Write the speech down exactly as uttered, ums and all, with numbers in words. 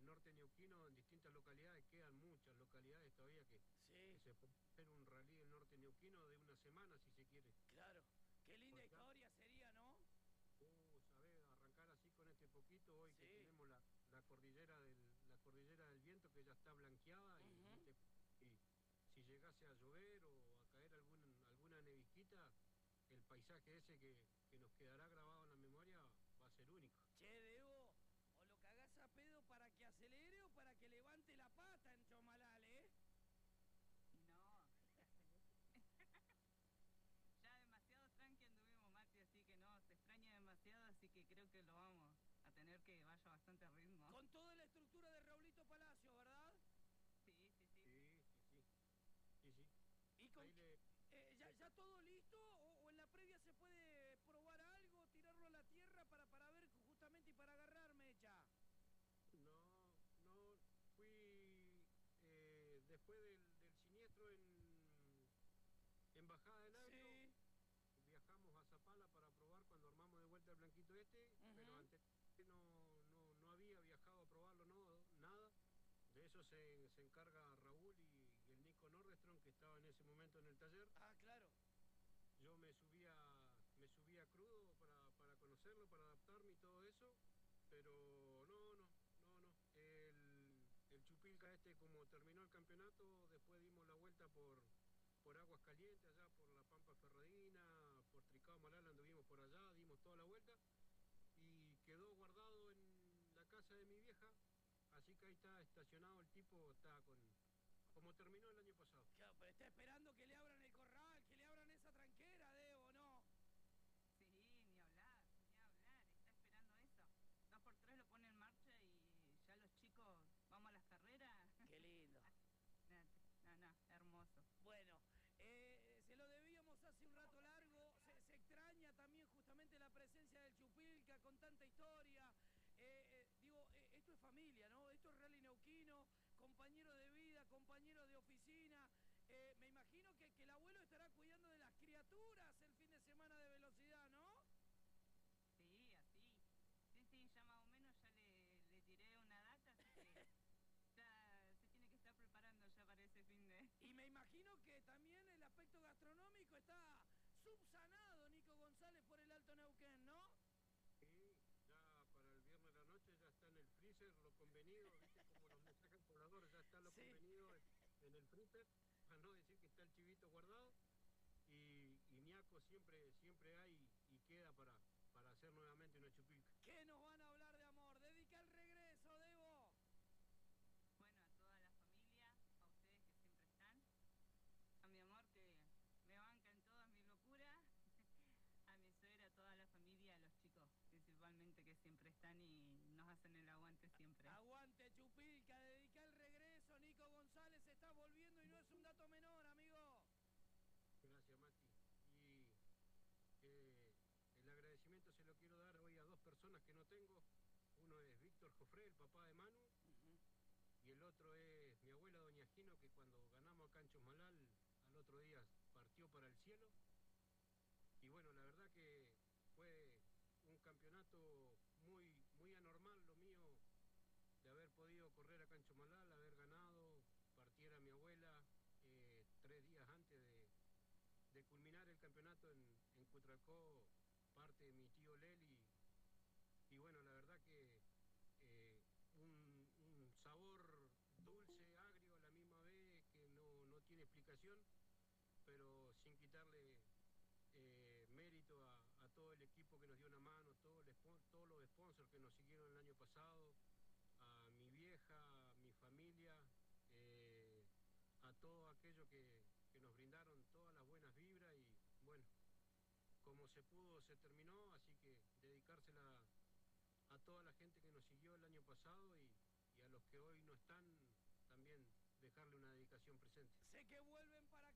norte neuquino, en distintas localidades, quedan muchas localidades todavía que, Sí. que se puede hacer un rally del norte neuquino de una semana, si se quiere. Claro. Qué linda Por acá. historia sería, ¿no? Uh, ¿sabés? Arrancar así con este poquito hoy Sí. que tenemos la, la cordillera del la cordillera del viento que ya está blanqueada. Y, Ujú. ¿viste? Y si llegase a llover o a caer algún, alguna nevisquita, el paisaje ese que, que nos quedará grabado en la memoria va a ser único. Che, Debo, o lo cagás a pedo para que acelere o para que levante la pata en Chomalal, ¿eh? No, ya demasiado tranqui anduvimos, Mati, así que no, se extraña demasiado, así que creo que lo vamos a tener que vaya bastante a ritmo. Con toda la estructura de Raulito Palacio, ¿verdad? Sí, sí, sí. Sí, sí, sí. Sí, sí. ¿Y con Ahí qué- le- eh, ya, le- ya todo listo? O, o en la previa se puede probar algo, tirarlo a la tierra para, para ver justamente y para agarrar mecha? No, no, fui eh, después del, del siniestro en, en Bajada del Agrio. Sí. Viajamos a Zapala para probar cuando armamos de vuelta el Blanquito este, Ujú. pero antes no, no, no había viajado a probarlo, no, nada. De eso se, se encarga Raúl y, y el Nico Nordestrom, que estaba en ese momento en el taller. Ah, claro. Yo me subía, me subía crudo para, para conocerlo, para adaptarme y todo eso, pero no, no, no, no. El, el Chupilca este, como terminó el campeonato, después dimos la vuelta por, por Aguas Calientes, allá por la Pampa Ferradina, por Tricao Malal, anduvimos por allá, dimos toda la vuelta y quedó guardado en la casa de mi vieja, así que ahí está estacionado el tipo, está con... como terminó el año pasado. Claro, pero está esperando que le abran el corral, que le abran esa tranquera, Debo, ¿no? Sí, ni hablar, ni hablar, está esperando eso. Dos por tres lo pone en marcha y ya los chicos, vamos a las carreras. Qué lindo. No, no, hermoso. Bueno, eh, se lo debíamos hace un rato largo, se, se extraña también justamente la presencia del Chupilca con tanta historia. Eh, eh, digo, eh, esto es familia, ¿no? Esto es rally neuquino, compañero de vida, compañero de oficina. Eh, me imagino que, que el abuelo estará cuidando de las criaturas el fin de semana de velocidad, ¿no? Sí, así. Sí, sí, ya más o menos ya le, le tiré una data, así que ya se tiene que estar preparando ya para ese fin de... Y me imagino que también el aspecto gastronómico está subsanado, Nico González, por el Alto Neuquén, ¿no? Sí, ya para el viernes de la noche ya está en el freezer lo convenido, viste como los mensajes voladores, ya está lo Sí. convenido en, en el freezer, para no decir que está el chivito guardado, y, y ñaco siempre, siempre hay y queda para, para hacer nuevamente una chupilca. ¿Qué nos van a hablar de amor? Dedica el regreso, Debo. Bueno, a toda la familia, a ustedes que siempre están, a mi amor que me banca en todas mis locuras, a mi suegra, a toda la familia, a los chicos principalmente que siempre están y nos hacen el aguante siempre. Aguante, Chupilca, dedica el regreso. Nico González está volviendo y no es un dato menor, amigo. Gracias, Mati. Y eh, el agradecimiento se lo quiero dar hoy a dos personas que no tengo. Uno es Víctor Jofré, el papá de Manu, Uh-huh. y el otro es mi abuela Doña Gino, que cuando ganamos acá en Chosmalal, al otro día partió para el cielo. Y bueno, la verdad que fue un campeonato muy, muy anormal lo mío, de haber podido correr acá en Chomalal, haber ganado, partiera mi abuela eh, tres días antes de, de culminar el campeonato en, en Cutralcó, parte de mi tío Leli. Y bueno, la verdad que eh, un, un sabor dulce, agrio a la misma vez, que no, no tiene explicación, pero sin quitarle eh, mérito a, a todo el equipo que nos dio una mano, todo el, todos los sponsors que nos siguieron el año pasado, a mi vieja, a mi familia, eh, a todo aquello que, que nos brindaron todas las buenas vibras. Y bueno, como se pudo se terminó, así que dedicársela a toda la gente que nos siguió el año pasado y, y a los que hoy no están, también dejarle una dedicación presente. Sé que vuelven para